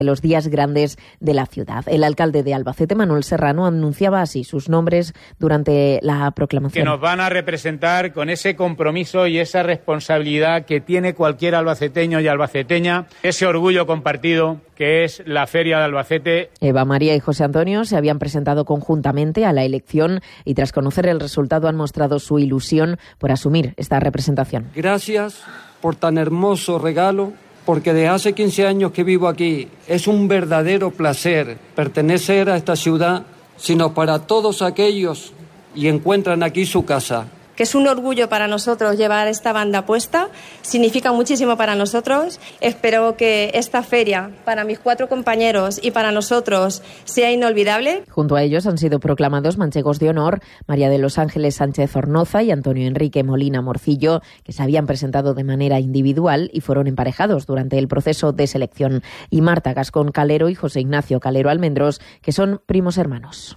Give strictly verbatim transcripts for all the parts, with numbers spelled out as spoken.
de los días grandes de la ciudad. El alcalde de Albacete, Manuel Serrano, anunciaba así sus nombres durante la proclamación. Que nos van a representar con ese compromiso y esa responsabilidad que tiene cualquier albaceteño y albaceteña, ese orgullo compartido que es la Feria de Albacete. Eva María y José Antonio se habían presentado conjuntamente a la elección y tras conocer el resultado han mostrado su ilusión por asumir esta representación. Gracias por tan hermoso regalo, porque desde hace quince años que vivo aquí es un verdadero placer pertenecer a esta ciudad, sino para todos aquellos y encuentran aquí su casa. Que es un orgullo para nosotros llevar esta banda puesta, significa muchísimo para nosotros. Espero que esta feria, para mis cuatro compañeros y para nosotros, sea inolvidable. Junto a ellos han sido proclamados manchegos de honor María de los Ángeles Sánchez Zornoza y Antonio Enrique Molina Morcillo, que se habían presentado de manera individual y fueron emparejados durante el proceso de selección, y Marta Gascón Calero y José Ignacio Calero Almendros, que son primos hermanos.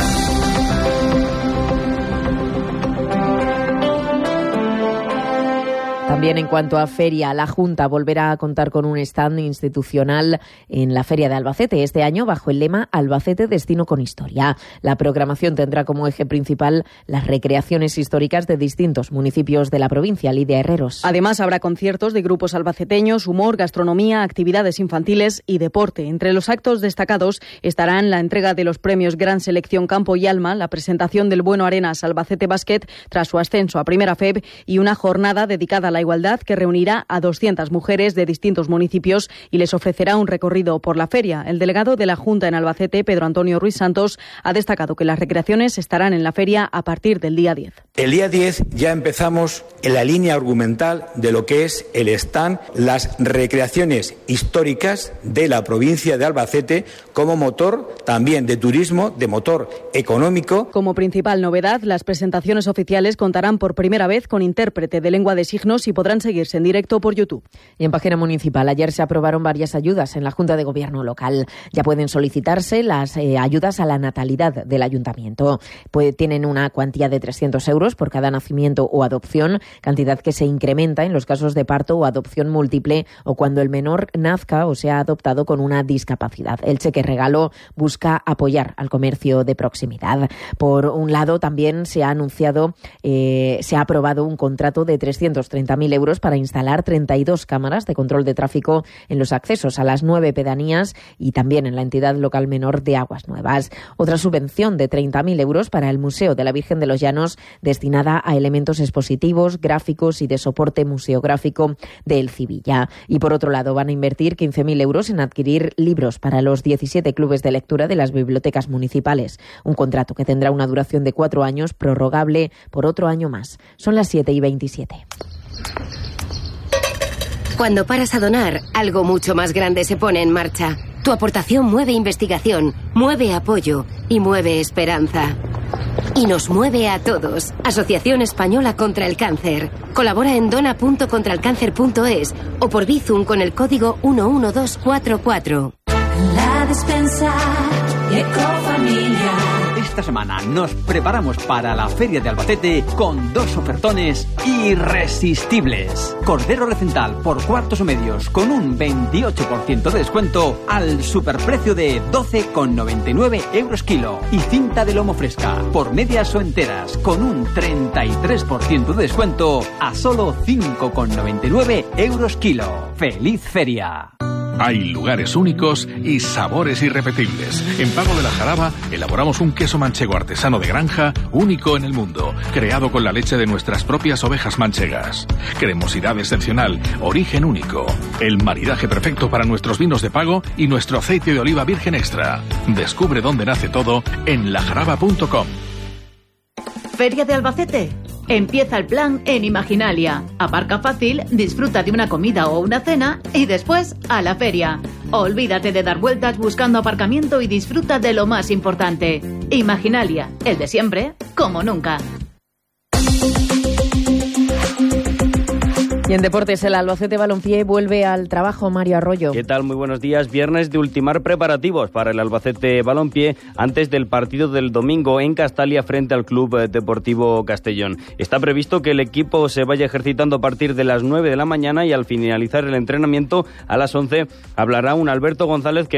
También en cuanto a feria, la Junta volverá a contar con un stand institucional en la Feria de Albacete, este año bajo el lema Albacete Destino con Historia. La programación tendrá como eje principal las recreaciones históricas de distintos municipios de la provincia. Lidia Herreros. Además, habrá conciertos de grupos albaceteños, humor, gastronomía, actividades infantiles y deporte. Entre los actos destacados estarán la entrega de los premios Gran Selección Campo y Alma, la presentación del Bueno Arenas Albacete Basket tras su ascenso a Primera F E B y una jornada dedicada a la igualdad que reunirá a doscientas mujeres de distintos municipios y les ofrecerá un recorrido por la feria. El delegado de la Junta en Albacete, Pedro Antonio Ruiz Santos, ha destacado que las recreaciones estarán en la feria a partir del día diez. El día diez ya empezamos en la línea argumental de lo que es el stand, las recreaciones históricas de la provincia de Albacete como motor también de turismo, de motor económico. Como principal novedad, las presentaciones oficiales contarán por primera vez con intérprete de lengua de signos y podrán seguirse en directo por YouTube. Y en página municipal, ayer se aprobaron varias ayudas en la Junta de Gobierno local. Ya pueden solicitarse las eh, ayudas a la natalidad del ayuntamiento. Pues tienen una cuantía de trescientos euros por cada nacimiento o adopción, cantidad que se incrementa en los casos de parto o adopción múltiple o cuando el menor nazca o sea adoptado con una discapacidad. El cheque regalo busca apoyar al comercio de proximidad. Por un lado, también se ha anunciado, eh, se ha aprobado un contrato de trescientos treinta mil euros para instalar treinta y dos cámaras de control de tráfico en los accesos a las nueve pedanías y también en la entidad local menor de Aguas Nuevas. Otra subvención de treinta mil euros para el Museo de la Virgen de los Llanos, destinada a elementos expositivos, gráficos y de soporte museográfico de El Civilla. Y por otro lado, van a invertir quince mil euros en adquirir libros para los diecisiete clubes de lectura de las bibliotecas municipales. Un contrato que tendrá una duración de cuatro años, prorrogable por otro año más. Son las siete y veintisiete. Cuando paras a donar, algo mucho más grande se pone en marcha. Tu aportación mueve investigación, mueve apoyo y mueve esperanza. Y nos mueve a todos. Asociación Española contra el Cáncer. Colabora en dona punto contra el cáncer punto es o por Bizum con el código uno uno dos cuatro cuatro. La despensa Ecofamilia. Esta semana nos preparamos para la Feria de Albacete con dos ofertones irresistibles. Cordero recental por cuartos o medios con un veintiocho por ciento de descuento al superprecio de doce con noventa y nueve euros kilo. Y cinta de lomo fresca por medias o enteras con un treinta y tres por ciento de descuento a solo cinco con noventa y nueve euros kilo. ¡Feliz feria! Hay lugares únicos y sabores irrepetibles. En Pago de la Jaraba elaboramos un queso manchego artesano de granja único en el mundo, creado con la leche de nuestras propias ovejas manchegas. Cremosidad excepcional, origen único. El maridaje perfecto para nuestros vinos de Pago y nuestro aceite de oliva virgen extra. Descubre dónde nace todo en la jaraba punto com. Feria de Albacete. Empieza el plan en Imaginalia. Aparca fácil, disfruta de una comida o una cena y después a la feria. Olvídate de dar vueltas buscando aparcamiento y disfruta de lo más importante. Imaginalia, el de siempre, como nunca. Y en deportes, el Albacete Balompié vuelve al trabajo. Mario Arroyo. ¿Qué tal? Muy buenos días. Viernes de ultimar preparativos para el Albacete Balompié antes del partido del domingo en Castalia frente al Club Deportivo Castellón. Está previsto que el equipo se vaya ejercitando a partir de las nueve de la mañana y al finalizar el entrenamiento a las once hablará un Alberto González que